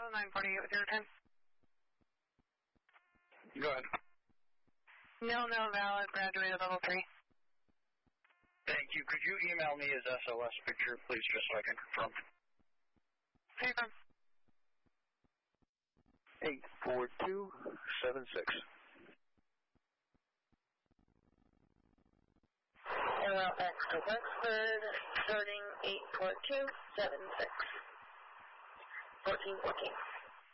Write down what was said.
948 with your time. Go ahead. No valid, graduated level 3. Thank you. Could you email me his SOS picture, please, just so I can confirm? Confirm. 84276. LX to Westford, starting 84276. 1414.